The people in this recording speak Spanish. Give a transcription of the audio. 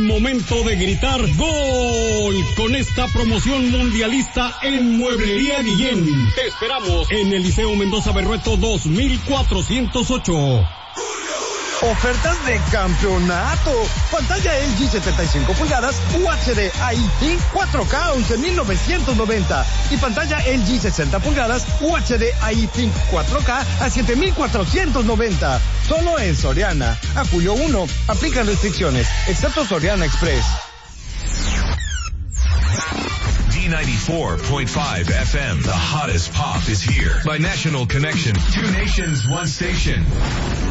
momento de gritar ¡Gol! Con esta promoción mundialista en Mueblería Guillén. Te esperamos en el Liceo Mendoza Berrueto 2408. Ofertas de campeonato. Pantalla LG 75 pulgadas UHD IT 4K 11.990 y pantalla LG 60 pulgadas UHD IT 4K a 7.490. Solo en Soriana. A julio 1. Aplican restricciones, excepto Soriana Express. D94.5 FM. The hottest pop is here. By National Connection. 2 nations, 1 station.